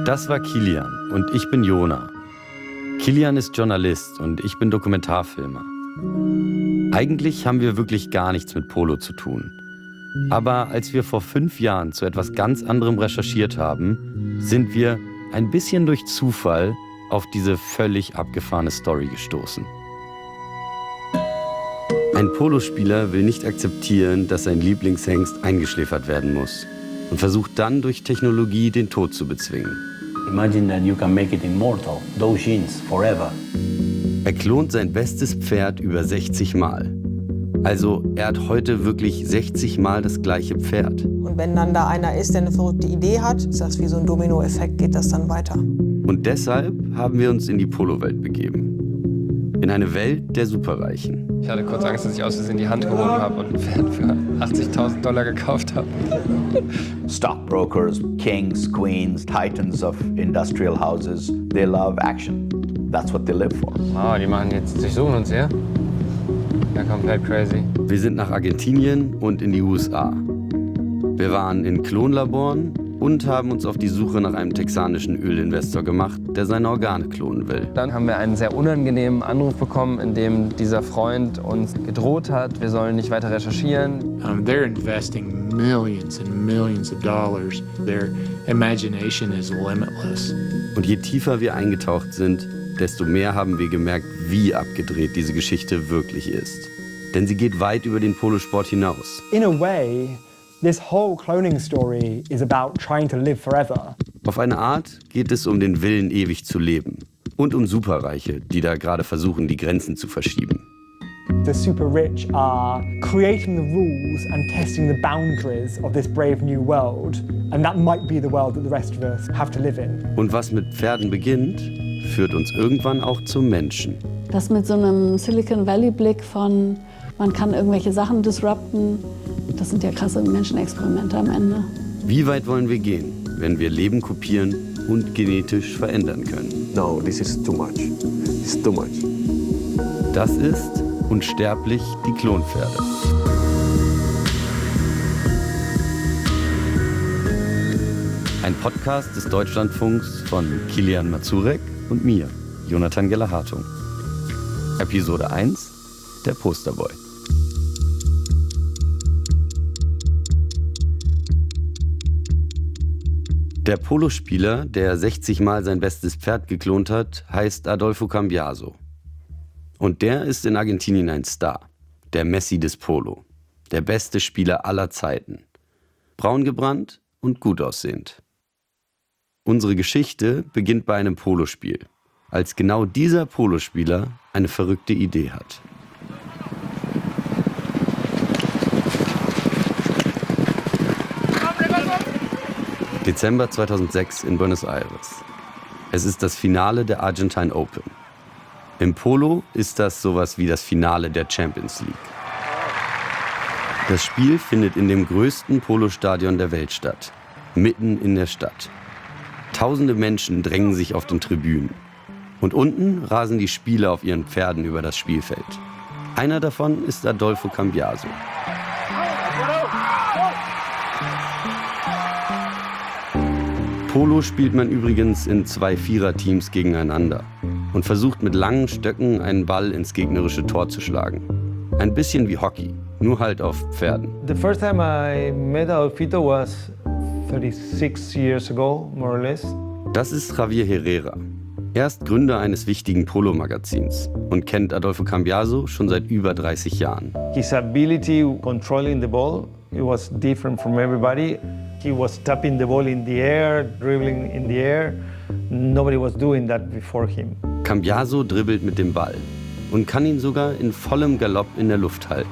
Das war Kilian und ich bin Jona. Kilian ist Journalist und ich bin Dokumentarfilmer. Eigentlich haben wir wirklich gar nichts mit Polo zu tun. Aber als wir vor 5 Jahren zu etwas ganz anderem recherchiert haben, sind wir ein bisschen durch Zufall auf diese völlig abgefahrene Story gestoßen. Ein Polospieler will nicht akzeptieren, dass sein Lieblingshengst eingeschläfert werden muss und versucht dann durch Technologie den Tod zu bezwingen. Imagine that you can make it immortal, those genes, forever. Er klont sein bestes Pferd über 60 Mal. Also er hat heute wirklich 60 Mal das gleiche Pferd. Und wenn dann da einer ist, der eine verrückte Idee hat, ist das wie so ein Dominoeffekt, geht das dann weiter. Und deshalb haben wir uns in die Polowelt begeben. In eine Welt der Superreichen. Ich hatte kurz Angst, dass ich aus Versehen die Hand gehoben habe und ein Pferd für $80.000 gekauft habe. Stockbrokers, kings, queens, titans of industrial houses, they love action. That's what they live for. Wow, die machen jetzt, durchsuchen uns hier. Ja, komplett crazy. Wir sind nach Argentinien und in die USA. Wir waren in Klonlaboren und haben uns auf die Suche nach einem texanischen Ölinvestor gemacht, der seine Organe klonen will. Dann haben wir einen sehr unangenehmen Anruf bekommen, in dem dieser Freund uns gedroht hat, wir sollen nicht weiter recherchieren. They're investing millions and millions of dollars. Their imagination is limitless. Und je tiefer wir eingetaucht sind, desto mehr haben wir gemerkt, wie abgedreht diese Geschichte wirklich ist. Denn sie geht weit über den Polosport hinaus. In a way, this whole cloning story is about trying to live forever. Auf eine Art geht es um den Willen, ewig zu leben. Und um Superreiche, die da gerade versuchen, die Grenzen zu verschieben. The super rich are creating the rules and testing the boundaries of this brave new world. And that might be the world that the rest of us have to live in. Und was mit Pferden beginnt, führt uns irgendwann auch zum Menschen. Das mit so einem Silicon Valley-Blick von, man kann irgendwelche Sachen disrupten, das sind ja krasse Menschenexperimente am Ende. Wie weit wollen wir gehen, wenn wir Leben kopieren und genetisch verändern können? No, this is too much. It's too much. Das ist Unsterblich, die Klonpferde. Ein Podcast des Deutschlandfunks von Kilian Mazurek und mir, Jonathan Geller-Hartung. Episode 1, der Posterboy. Der Polospieler, der 60 Mal sein bestes Pferd geklont hat, heißt Adolfo Cambiaso. Und der ist in Argentinien ein Star, der Messi des Polo, der beste Spieler aller Zeiten. Braun gebrannt und gut aussehend. Unsere Geschichte beginnt bei einem Polospiel, als genau dieser Polospieler eine verrückte Idee hat. Dezember 2006 in Buenos Aires. Es ist das Finale der Argentine Open. Im Polo ist das sowas wie das Finale der Champions League. Das Spiel findet in dem größten Polostadion der Welt statt, mitten in der Stadt. Tausende Menschen drängen sich auf den Tribünen. Und unten rasen die Spieler auf ihren Pferden über das Spielfeld. Einer davon ist Adolfo Cambiaso. Polo spielt man übrigens in 2 Viererteams gegeneinander und versucht mit langen Stöcken einen Ball ins gegnerische Tor zu schlagen. Ein bisschen wie Hockey, nur halt auf Pferden. The first time I met Adolfito was 36 years ago, more or less. Das ist Javier Herrera. Er ist Gründer eines wichtigen Polo-Magazins und kennt Adolfo Cambiaso schon seit über 30 Jahren. His ability controlling the ball, it was different from everybody. He was tapping the ball in the air, dribbling in the air. Nobody was doing that before him. Cambiaso dribbelt mit dem Ball und kann ihn sogar in vollem Galopp in der Luft halten.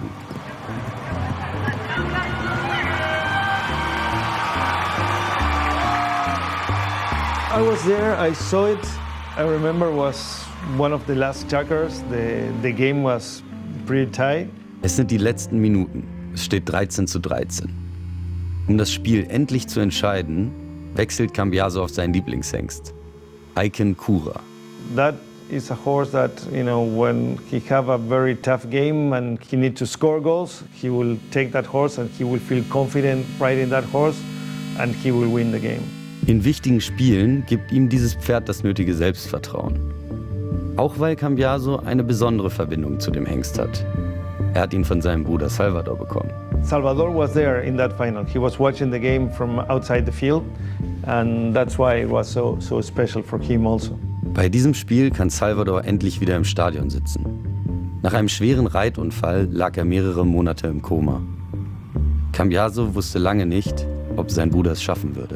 I was there, I saw it. I remember was one of the last checkers. The game was pretty tight. Es sind die letzten Minuten. Es steht 13:13. Um das Spiel endlich zu entscheiden, wechselt Cambiaso auf seinen Lieblingshengst, Icon Cura. That is a horse that, when he have a very tough game and he need to score goals, he will take that horse and he will feel confident riding that horse and he will win the game. In wichtigen Spielen gibt ihm dieses Pferd das nötige Selbstvertrauen. Auch weil Cambiaso eine besondere Verbindung zu dem Hengst hat. Er hat ihn von seinem Bruder Salvador bekommen. Salvador was there in that final. He was watching the game from outside the field, and that's why it was so special for him also. Bei diesem Spiel kann Salvador endlich wieder im Stadion sitzen. Nach einem schweren Reitunfall lag er mehrere Monate im Koma. Cambiaso wusste lange nicht, ob sein Bruder es schaffen würde.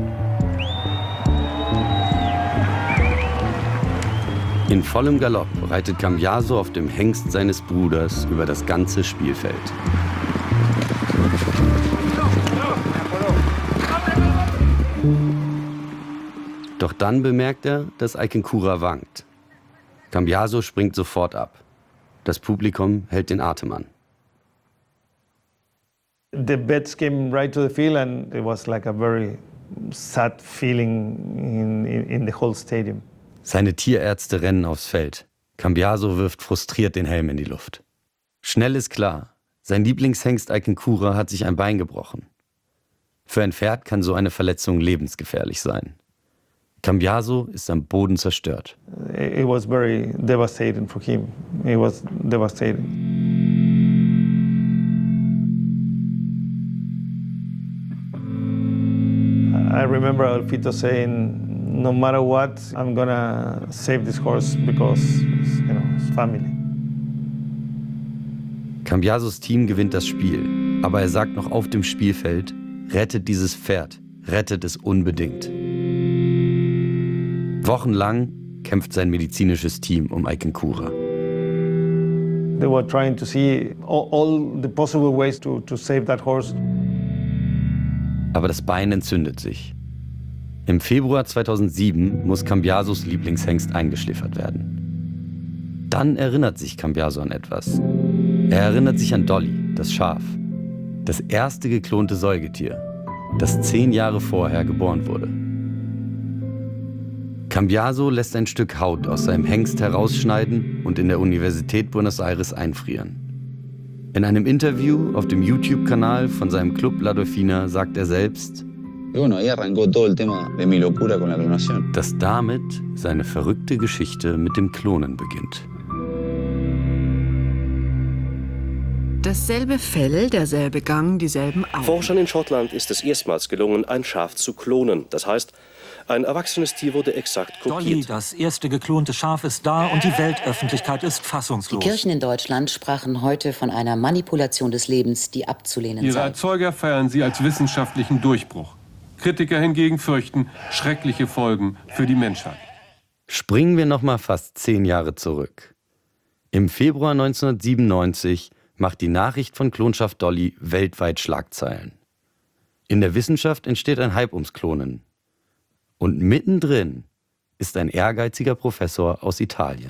In vollem Galopp reitet Cambiaso auf dem Hengst seines Bruders über das ganze Spielfeld. Doch dann bemerkt er, dass Ayquincura wankt. Cambiaso springt sofort ab. Das Publikum hält den Atem an. The bets came right to the field, and it was like a very sad feeling in the whole stadium. Seine Tierärzte rennen aufs Feld. Cambiaso wirft frustriert den Helm in die Luft. Schnell ist klar, sein Lieblingshengst Ayquincura hat sich ein Bein gebrochen. Für ein Pferd kann so eine Verletzung lebensgefährlich sein. Cambiaso ist am Boden zerstört. It was very devastating for him. It was devastating. I remember Alfito saying, no matter what, I'm gonna save this horse because, it's family. Cambiasos Team gewinnt das Spiel, aber er sagt noch auf dem Spielfeld, rettet dieses Pferd, rettet es unbedingt. Wochenlang kämpft sein medizinisches Team um Ayquincura. They were trying to see all the possible ways to save that horse. Aber das Bein entzündet sich. Im Februar 2007 muss Cambiasos Lieblingshengst eingeschläfert werden. Dann erinnert sich Cambiaso an etwas. Er erinnert sich an Dolly, das Schaf. Das erste geklonte Säugetier, das 10 Jahre vorher geboren wurde. Cambiaso lässt ein Stück Haut aus seinem Hengst herausschneiden und in der Universität Buenos Aires einfrieren. In einem Interview auf dem YouTube-Kanal von seinem Club La Dolfina sagt er selbst, dass damit seine verrückte Geschichte mit dem Klonen beginnt. Dasselbe Fell, derselbe Gang, dieselben Augen. Forschern in Schottland ist es erstmals gelungen, ein Schaf zu klonen. Das heißt, ein erwachsenes Tier wurde exakt kopiert. Dolly, das erste geklonte Schaf, ist da und die Weltöffentlichkeit ist fassungslos. Die Kirchen in Deutschland sprachen heute von einer Manipulation des Lebens, die abzulehnen sei. Ihre Erzeuger feiern sie als wissenschaftlichen Durchbruch. Kritiker hingegen fürchten schreckliche Folgen für die Menschheit. Springen wir noch mal fast 10 Jahre zurück. Im Februar 1997 macht die Nachricht von Klonschaft Dolly weltweit Schlagzeilen. In der Wissenschaft entsteht ein Hype ums Klonen. Und mittendrin ist ein ehrgeiziger Professor aus Italien.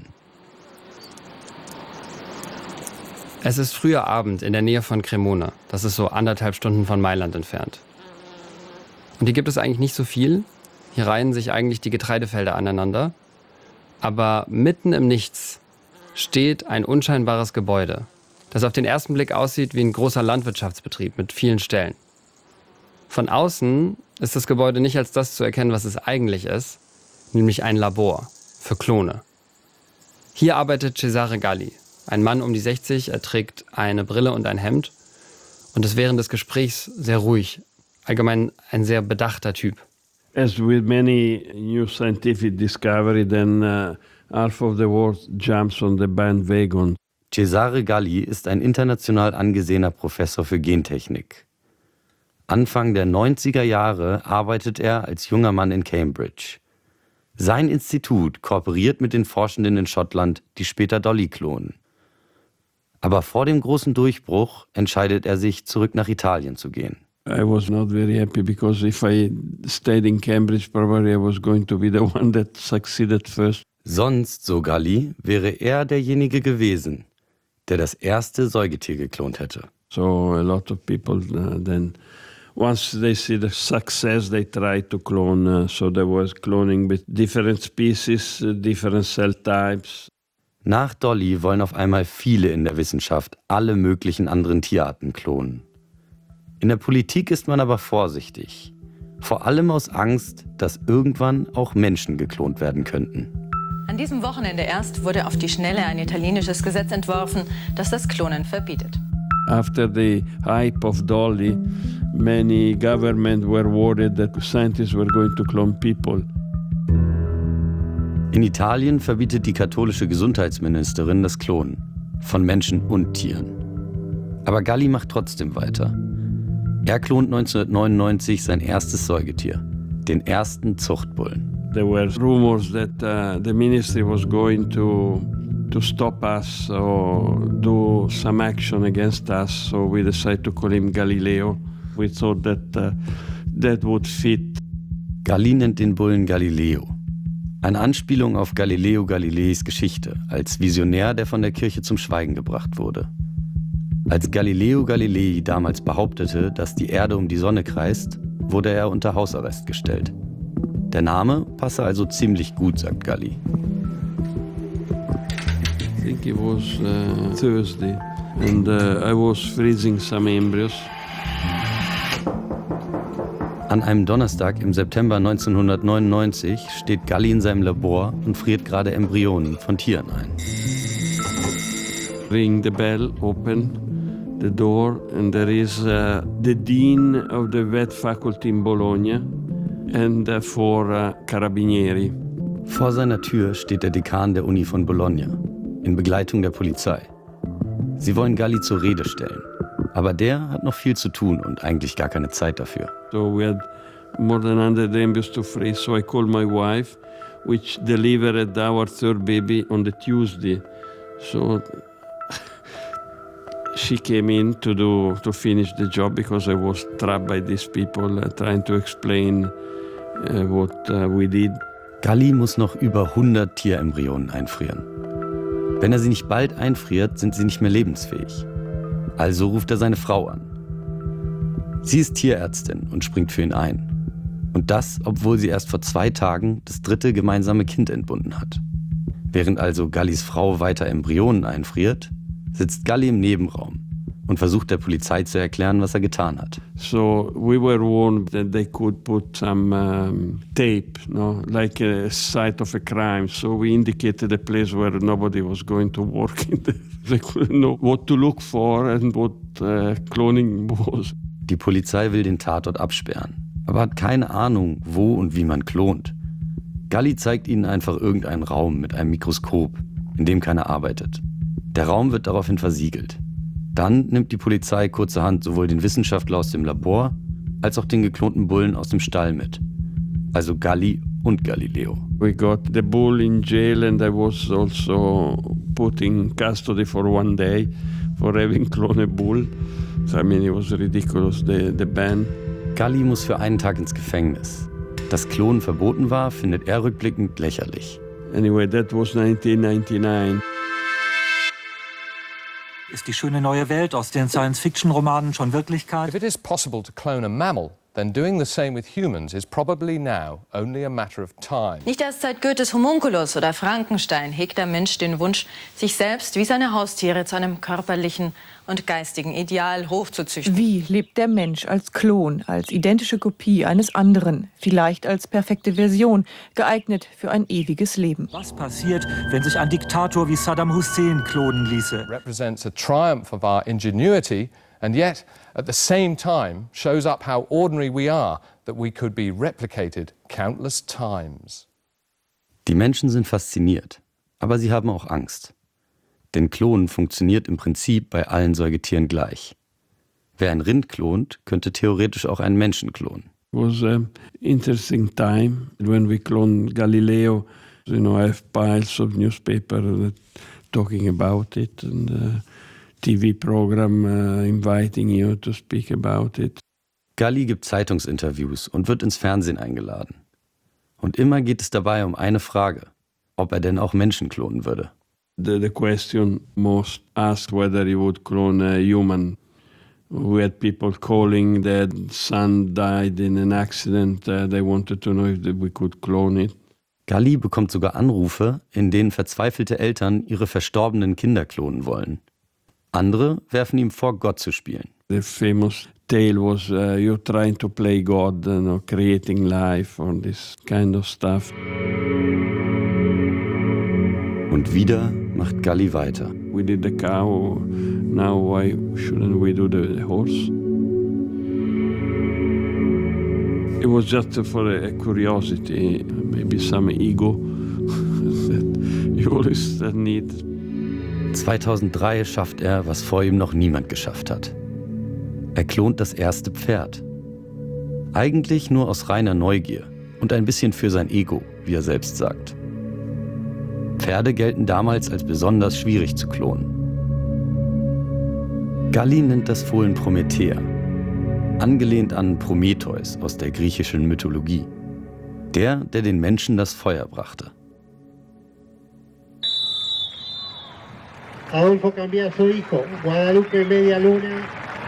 Es ist früher Abend in der Nähe von Cremona. Das ist so 1,5 Stunden von Mailand entfernt. Und hier gibt es eigentlich nicht so viel. Hier reihen sich eigentlich die Getreidefelder aneinander. Aber mitten im Nichts steht ein unscheinbares Gebäude, das auf den ersten Blick aussieht wie ein großer Landwirtschaftsbetrieb mit vielen Ställen. Von außen ist das Gebäude nicht als das zu erkennen, was es eigentlich ist, nämlich ein Labor für Klone. Hier arbeitet Cesare Galli, ein Mann um die 60, er trägt eine Brille und ein Hemd und ist während des Gesprächs sehr ruhig, allgemein ein sehr bedachter Typ. As with many new scientific discovery, then half of the world jumps on the bandwagon. Cesare Galli ist ein international angesehener Professor für Gentechnik. Anfang der 90er Jahre arbeitet er als junger Mann in Cambridge. Sein Institut kooperiert mit den Forschenden in Schottland, die später Dolly klonen. Aber vor dem großen Durchbruch entscheidet er sich, zurück nach Italien zu gehen. I was not very happy because if I stayed in Cambridge, probably I was going to be the one that succeeded first. Sonst, so Galli, wäre er derjenige gewesen, der das erste Säugetier geklont hätte. So a lot of people then, once they see the success, they try to clone. So there was cloning with different species, different cell types. Nach Dolly wollen auf einmal viele in der Wissenschaft alle möglichen anderen Tierarten klonen. In der Politik ist man aber vorsichtig. Vor allem aus Angst, dass irgendwann auch Menschen geklont werden könnten. An diesem Wochenende erst wurde auf die Schnelle ein italienisches Gesetz entworfen, das das Klonen verbietet. After the hype of Dolly, many governments were worried that scientists were going to clone people. In Italien verbietet die katholische Gesundheitsministerin das Klonen von Menschen und Tieren. Aber Galli macht trotzdem weiter. Er klont 1999 sein erstes Säugetier, den ersten Zuchtbullen. There were rumors that the ministry was going to stop us or do some action against us, so we decided to call him Galileo. We thought that would fit. Galli nennt den Bullen Galileo. Eine Anspielung auf Galileo Galileis Geschichte als Visionär, der von der Kirche zum Schweigen gebracht wurde. Als Galileo Galilei damals behauptete, dass die Erde um die Sonne kreist, wurde er unter Hausarrest gestellt. Der Name passe also ziemlich gut, sagt Galli. I think it was Thursday and I was freezing some embryos. An einem Donnerstag im September 1999 steht Galli in seinem Labor und friert gerade Embryonen von Tieren ein. Ring the bell, open the door, and there is the dean of the vet faculty in Bologna and 4 Carabinieri. Vor seiner Tür steht der Dekan der Uni von Bologna, in Begleitung der Polizei. Sie wollen Galli zur Rede stellen. Aber der hat noch viel zu tun und eigentlich gar keine Zeit dafür. So we had more than 100 embryos to freeze, so I called my wife, which delivered our 3rd baby on the Tuesday. So she came in to finish the job because I was trapped by these people trying to explain what we did. Galli muss noch über 100 Tierembryonen einfrieren. Wenn er sie nicht bald einfriert, sind sie nicht mehr lebensfähig. Also ruft er seine Frau an. Sie ist Tierärztin und springt für ihn ein. Und das, obwohl sie erst vor 2 Tagen das 3. gemeinsame Kind entbunden hat. Während also Gallis Frau weiter Embryonen einfriert, sitzt Galli im Nebenraum und versucht der Polizei zu erklären, was er getan hat. So we were warned that they could put some tape, no, like a site of a crime. So we indicated a place where nobody was going to work. They couldn't know what to look for and what cloning was. Die Polizei will den Tatort absperren, aber hat keine Ahnung, wo und wie man klont. Galli zeigt ihnen einfach irgendeinen Raum mit einem Mikroskop, in dem keiner arbeitet. Der Raum wird daraufhin versiegelt. Dann nimmt die Polizei kurzerhand sowohl den Wissenschaftler aus dem Labor als auch den geklonten Bullen aus dem Stall mit. Also Galli und Galileo. We got the bull in jail and I was also put in custody for 1 day for having cloned a bull. So, I mean, it was ridiculous, the ban. Galli muss für einen Tag ins Gefängnis. Dass Klonen verboten war, findet er rückblickend lächerlich. Anyway, that was 1999. Ist die schöne neue Welt aus den Science-Fiction-Romanen schon Wirklichkeit? If it is possible to clone a mammal, then doing the same with humans is probably now only a matter of time. Nicht erst seit Goethes Homunculus oder Frankenstein hegt der Mensch den Wunsch, sich selbst wie seine Haustiere zu einem körperlichen und geistigen Ideal hochzuzüchten. Wie lebt der Mensch als Klon, als identische Kopie eines anderen, vielleicht als perfekte Version, geeignet für ein ewiges Leben? Was passiert, wenn sich ein Diktator wie Saddam Hussein klonen ließe? Represents a triumph of our ingenuity and yet at the same time shows up how ordinary we are, that we could be replicated countless times. Die Menschen sind fasziniert, aber sie haben auch Angst. Denn Klonen funktioniert im Prinzip bei allen Säugetieren gleich. Wer ein Rind klont, könnte theoretisch auch einen Menschen klonen. It was an interesting time when we cloned Galileo. You know, I have piles of newspapers talking about it and TV program inviting you to speak about it. Galli gibt Zeitungsinterviews und wird ins Fernsehen eingeladen. Und immer geht es dabei um eine Frage, ob er denn auch Menschen klonen würde. The question most asked whether he would clone a human. We had people calling that son died in an accident. They wanted to know if we could clone it. Galli bekommt sogar Anrufe, in denen verzweifelte Eltern ihre verstorbenen Kinder klonen wollen. Andere werfen ihm vor, Gott zu spielen. The famous tale was you're trying to play God, creating life or this kind of stuff. Und wieder macht Galli weiter. We did the cow, now why shouldn't we do the horse? It was just for a curiosity, maybe some ego that you always need. 2003 schafft er, was vor ihm noch niemand geschafft hat. Er klont das erste Pferd. Eigentlich nur aus reiner Neugier und ein bisschen für sein Ego, wie er selbst sagt. Pferde gelten damals als besonders schwierig zu klonen. Galli nennt das Fohlen Promethea, angelehnt an Prometheus aus der griechischen Mythologie. Der den Menschen das Feuer brachte. Adolfo Cambiaso hijo, Guadalupe Media Luna.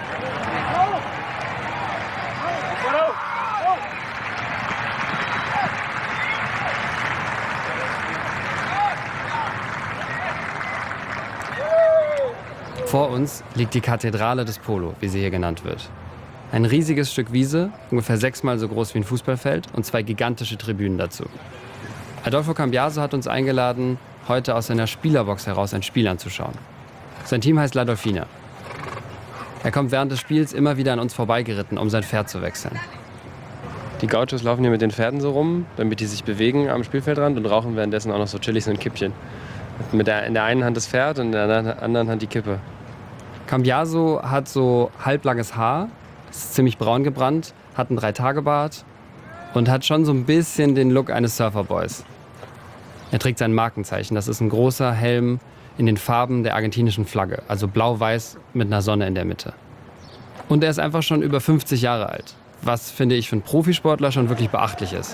Vor uns liegt die Kathedrale des Polo, wie sie hier genannt wird. Ein riesiges Stück Wiese, ungefähr 6-mal so groß wie ein Fußballfeld und 2 gigantische Tribünen dazu. Adolfo Cambiaso hat uns eingeladen, heute aus seiner Spielerbox heraus ein Spiel anzuschauen. Sein Team heißt La Dolfina. Er kommt während des Spiels immer wieder an uns vorbeigeritten, um sein Pferd zu wechseln. Die Gauchos laufen hier mit den Pferden so rum, damit die sich bewegen am Spielfeldrand und rauchen währenddessen auch noch so chillig so ein Kippchen. In der einen Hand das Pferd und in der anderen Hand die Kippe. Cambiaso hat so halblanges Haar, ist ziemlich braun gebrannt, hat einen 3-Tage-Bart und hat schon so ein bisschen den Look eines Surferboys. Er trägt sein Markenzeichen, das ist ein großer Helm in den Farben der argentinischen Flagge, also blau-weiß mit einer Sonne in der Mitte. Und er ist einfach schon über 50 Jahre alt, was, finde ich, für einen Profisportler schon wirklich beachtlich ist.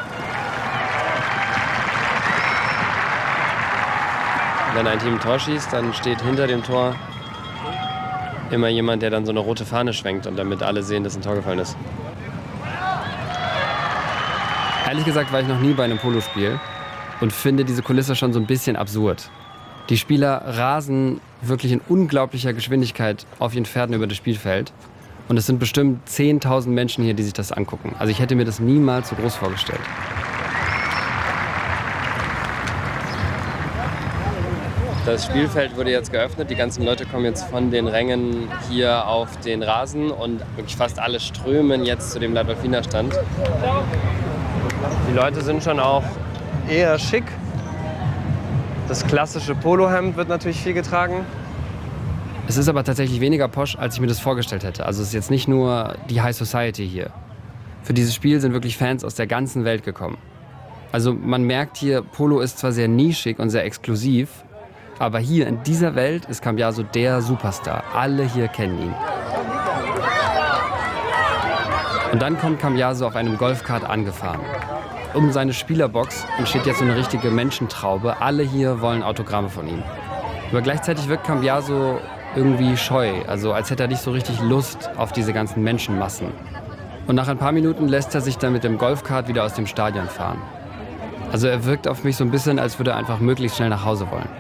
Wenn ein Team ein Tor schießt, dann steht hinter dem Tor immer jemand, der dann so eine rote Fahne schwenkt und damit alle sehen, dass ein Tor gefallen ist. Ehrlich gesagt war ich noch nie bei einem Polospiel und finde diese Kulisse schon so ein bisschen absurd. Die Spieler rasen wirklich in unglaublicher Geschwindigkeit auf ihren Pferden über das Spielfeld. Und es sind bestimmt 10.000 Menschen hier, die sich das angucken. Also ich hätte mir das niemals so groß vorgestellt. Das Spielfeld wurde jetzt geöffnet. Die ganzen Leute kommen jetzt von den Rängen hier auf den Rasen und wirklich fast alle strömen jetzt zu dem La Dolfina Stand. Die Leute sind schon auch eher schick. Das klassische Polohemd wird natürlich viel getragen. Es ist aber tatsächlich weniger posch, als ich mir das vorgestellt hätte. Also es ist jetzt nicht nur die High Society hier. Für dieses Spiel sind wirklich Fans aus der ganzen Welt gekommen. Also man merkt hier, Polo ist zwar sehr nischig und sehr exklusiv, aber hier in dieser Welt ist Cambiaso der Superstar. Alle hier kennen ihn. Und dann kommt Cambiaso auf einem Golfkart angefahren. Um seine Spielerbox entsteht jetzt so eine richtige Menschentraube. Alle hier wollen Autogramme von ihm. Aber gleichzeitig wirkt Cambiaso irgendwie scheu, also als hätte er nicht so richtig Lust auf diese ganzen Menschenmassen. Und nach ein paar Minuten lässt er sich dann mit dem Golfkart wieder aus dem Stadion fahren. Also er wirkt auf mich so ein bisschen, als würde er einfach möglichst schnell nach Hause wollen.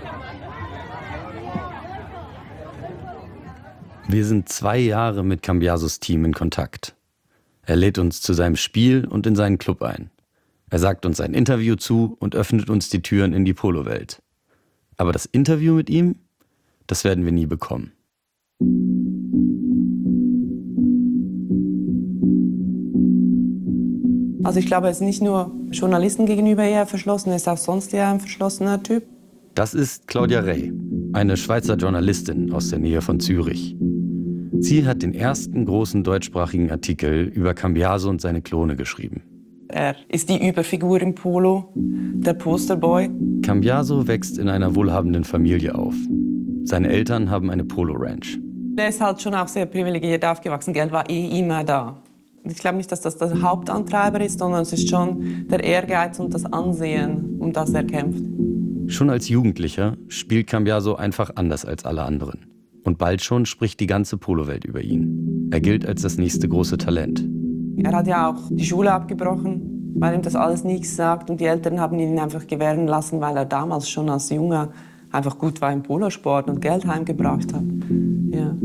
Wir sind 2 Jahre mit Cambiasos Team in Kontakt. Er lädt uns zu seinem Spiel und in seinen Club ein. Er sagt uns ein Interview zu und öffnet uns die Türen in die Polowelt. Aber das Interview mit ihm, das werden wir nie bekommen. Also ich glaube, er ist nicht nur Journalisten gegenüber eher verschlossen, er ist auch sonst eher ein verschlossener Typ. Das ist Claudia Rey, eine Schweizer Journalistin aus der Nähe von Zürich. Sie hat den ersten großen deutschsprachigen Artikel über Cambiaso und seine Klone geschrieben. Er ist die Überfigur im Polo, der Posterboy. Cambiaso wächst in einer wohlhabenden Familie auf. Seine Eltern haben eine Polo-Ranch. Er ist halt schon auch sehr privilegiert aufgewachsen, Geld war immer da. Ich glaube nicht, dass das der Hauptantreiber ist, sondern es ist schon der Ehrgeiz und das Ansehen, um das er kämpft. Schon als Jugendlicher spielt Cambiaso einfach anders als alle anderen. Und bald schon spricht die ganze Polowelt über ihn. Er gilt als das nächste große Talent. Er hat ja auch die Schule abgebrochen, weil ihm das alles nichts sagt. Und die Eltern haben ihn einfach gewähren lassen, weil er damals schon als Junger einfach gut war im Polosport und Geld heimgebracht hat. Ja.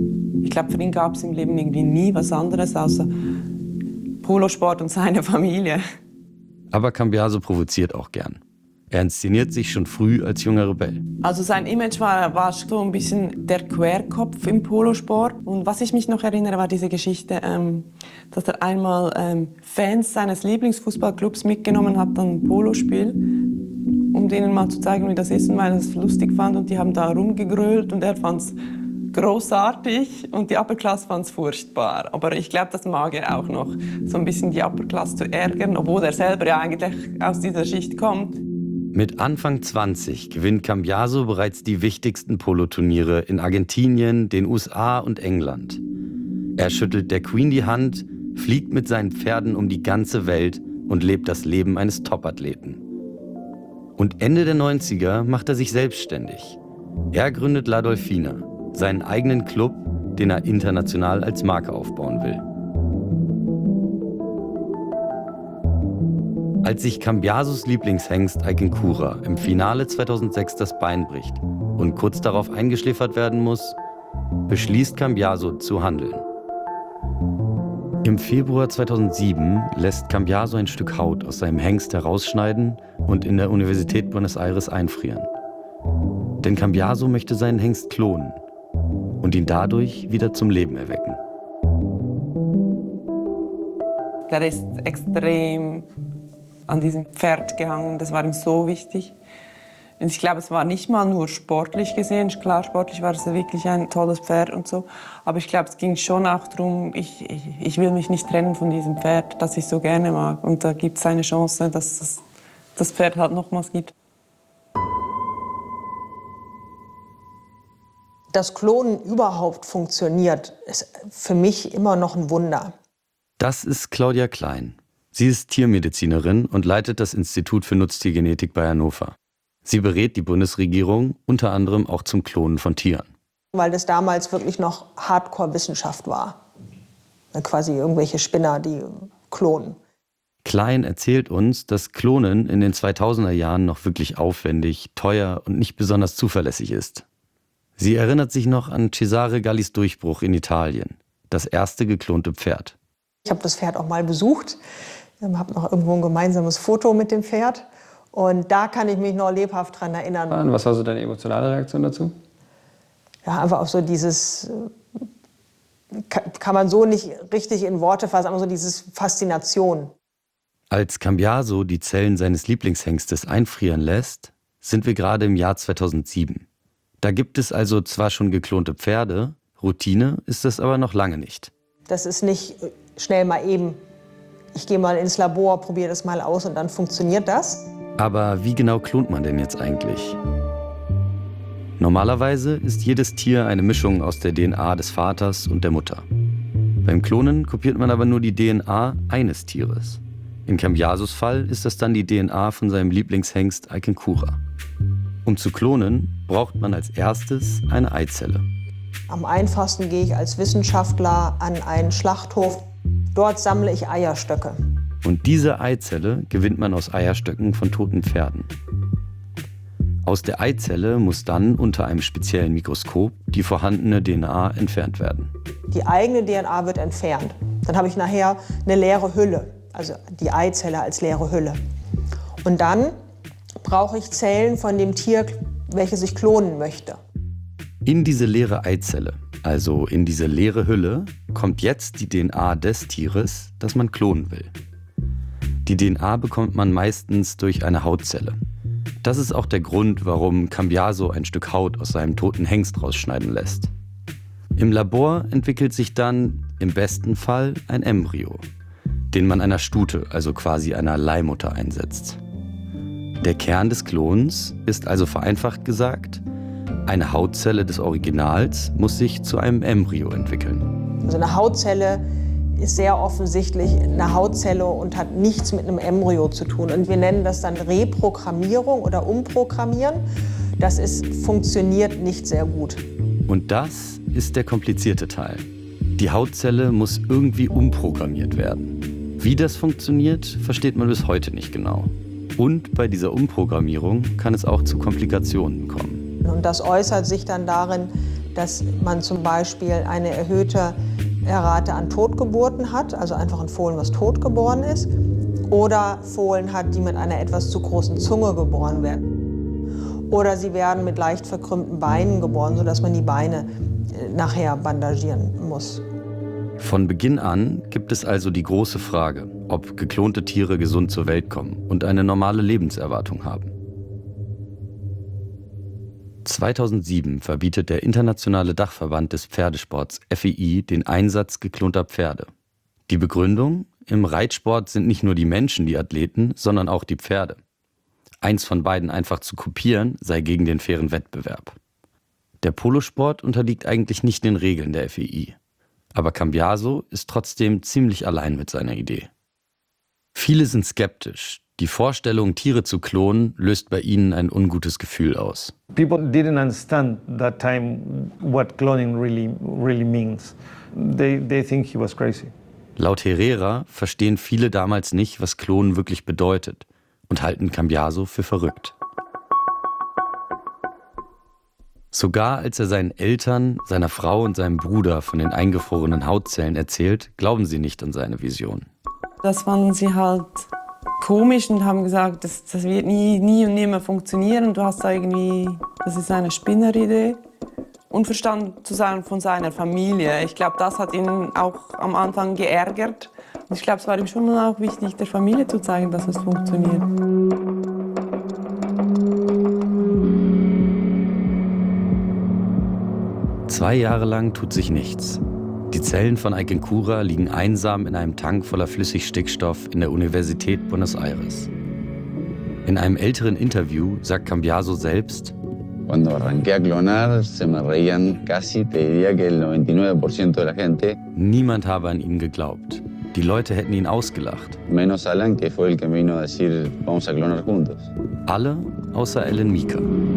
Ich glaube, für ihn gab es im Leben irgendwie nie was anderes außer Polosport und seine Familie. Aber Cambiaso provoziert auch gern. Er inszeniert sich schon früh als junger Rebell. Also sein Image war so ein bisschen der Querkopf im Polosport. Und was ich mich noch erinnere, war diese Geschichte, dass er einmal Fans seines Lieblingsfußballclubs mitgenommen hat an ein Polospiel, um denen mal zu zeigen, wie das ist, und weil er es lustig fand. Und die haben da rumgegrölt und er fand es großartig und die Upper Class fand es furchtbar. Aber ich glaube, das mag er auch noch, so ein bisschen die Upper Class zu ärgern, obwohl er selber ja eigentlich aus dieser Schicht kommt. Mit Anfang 20 gewinnt Cambiaso bereits die wichtigsten Poloturniere in Argentinien, den USA und England. Er schüttelt der Queen die Hand, fliegt mit seinen Pferden um die ganze Welt und lebt das Leben eines Topathleten. Und Ende der 90er macht er sich selbstständig. Er gründet La Dolfina, seinen eigenen Club, den er international als Marke aufbauen will. Als sich Cambiasos Lieblingshengst Aikenkura im Finale 2006 das Bein bricht und kurz darauf eingeschläfert werden muss, beschließt Cambiaso zu handeln. Im Februar 2007 lässt Cambiaso ein Stück Haut aus seinem Hengst herausschneiden und in der Universität Buenos Aires einfrieren. Denn Cambiaso möchte seinen Hengst klonen und ihn dadurch wieder zum Leben erwecken. Der ist extrem an diesem Pferd gehangen. Das war ihm so wichtig. Und ich glaube, es war nicht mal nur sportlich gesehen. Klar, sportlich war es wirklich ein tolles Pferd und so. Aber ich glaube, es ging schon auch darum, ich will mich nicht trennen von diesem Pferd, das ich so gerne mag. Und da gibt es eine Chance, dass es das Pferd halt nochmals gibt. Dass Klonen überhaupt funktioniert, ist für mich immer noch ein Wunder. Das ist Claudia Klein. Sie ist Tiermedizinerin und leitet das Institut für Nutztiergenetik bei Hannover. Sie berät die Bundesregierung unter anderem auch zum Klonen von Tieren. Weil das damals wirklich noch Hardcore-Wissenschaft war. Quasi irgendwelche Spinner, die klonen. Klein erzählt uns, dass Klonen in den 2000er Jahren noch wirklich aufwendig, teuer und nicht besonders zuverlässig ist. Sie erinnert sich noch an Cesare Gallis Durchbruch in Italien, das erste geklonte Pferd. Ich habe das Pferd auch mal besucht. Ich habe noch irgendwo ein gemeinsames Foto mit dem Pferd. Und da kann ich mich noch lebhaft dran erinnern. Was war so deine emotionale Reaktion dazu? Ja, einfach auch so dieses, kann man so nicht richtig in Worte fassen, aber so dieses Faszination. Als Cambiaso die Zellen seines Lieblingshengstes einfrieren lässt, sind wir gerade im Jahr 2007. Da gibt es also zwar schon geklonte Pferde, Routine ist das aber noch lange nicht. Das ist nicht schnell mal eben, ich gehe mal ins Labor, probiere das mal aus und dann funktioniert das. Aber wie genau klont man denn jetzt eigentlich? Normalerweise ist jedes Tier eine Mischung aus der DNA des Vaters und der Mutter. Beim Klonen kopiert man aber nur die DNA eines Tieres. In Cambiasos Fall ist das dann die DNA von seinem Lieblingshengst Aikenkura. Um zu klonen, braucht man als erstes eine Eizelle. Am einfachsten gehe ich als Wissenschaftler an einen Schlachthof. Dort sammle ich Eierstöcke. Und diese Eizelle gewinnt man aus Eierstöcken von toten Pferden. Aus der Eizelle muss dann unter einem speziellen Mikroskop die vorhandene DNA entfernt werden. Die eigene DNA wird entfernt. Dann habe ich nachher eine leere Hülle, also die Eizelle als leere Hülle. Und dann brauche ich Zellen von dem Tier, welches ich klonen möchte. In diese leere Eizelle, also in diese leere Hülle, kommt jetzt die DNA des Tieres, das man klonen will. Die DNA bekommt man meistens durch eine Hautzelle. Das ist auch der Grund, warum Cambiaso ein Stück Haut aus seinem toten Hengst rausschneiden lässt. Im Labor entwickelt sich dann im besten Fall ein Embryo, den man einer Stute, also quasi einer Leihmutter, einsetzt. Der Kern des Klons ist also vereinfacht gesagt, eine Hautzelle des Originals muss sich zu einem Embryo entwickeln. Also eine Hautzelle ist sehr offensichtlich eine Hautzelle und hat nichts mit einem Embryo zu tun. Und wir nennen das dann Reprogrammierung oder Umprogrammieren. Das funktioniert nicht sehr gut. Und das ist der komplizierte Teil. Die Hautzelle muss irgendwie umprogrammiert werden. Wie das funktioniert, versteht man bis heute nicht genau. Und bei dieser Umprogrammierung kann es auch zu Komplikationen kommen. Und das äußert sich dann darin, dass man zum Beispiel eine erhöhte Rate an Totgeburten hat, also einfach ein Fohlen, was totgeboren ist, oder Fohlen hat, die mit einer etwas zu großen Zunge geboren werden. Oder sie werden mit leicht verkrümmten Beinen geboren, sodass man die Beine nachher bandagieren muss. Von Beginn an gibt es also die große Frage, ob geklonte Tiere gesund zur Welt kommen und eine normale Lebenserwartung haben. 2007 verbietet der internationale Dachverband des Pferdesports FEI den Einsatz geklonter Pferde. Die Begründung? Im Reitsport sind nicht nur die Menschen die Athleten, sondern auch die Pferde. Eins von beiden einfach zu kopieren, sei gegen den fairen Wettbewerb. Der Polosport unterliegt eigentlich nicht den Regeln der FEI. Aber Cambiaso ist trotzdem ziemlich allein mit seiner Idee. Viele sind skeptisch. Die Vorstellung, Tiere zu klonen, löst bei ihnen ein ungutes Gefühl aus. People didn't understand that time what cloning really means. They think he was crazy. Laut Herrera verstehen viele damals nicht, was Klonen wirklich bedeutet und halten Cambiaso für verrückt. Sogar als er seinen Eltern, seiner Frau und seinem Bruder von den eingefrorenen Hautzellen erzählt, glauben sie nicht an seine Vision. Das fanden sie halt komisch und haben gesagt, das wird nie und nimmer funktionieren. Du hast da irgendwie, das ist eine Spinneridee. Unverstanden zu sein von seiner Familie. Ich glaube, das hat ihn auch am Anfang geärgert. Und ich glaube, es war ihm schon auch wichtig, der Familie zu zeigen, dass es funktioniert. Zwei Jahre lang tut sich nichts. Die Zellen von Ayquencura liegen einsam in einem Tank voller Flüssigstickstoff in der Universität Buenos Aires. In einem älteren Interview sagt Cambiaso selbst: Cuando arranqué a clonar, se me reían casi, te diría que el 99% de la gente. Niemand habe an ihn geglaubt. Die Leute hätten ihn ausgelacht. Menos Alan, que fue el que me vino a decir, vamos a clonar juntos. Alle außer Ellen Mieke.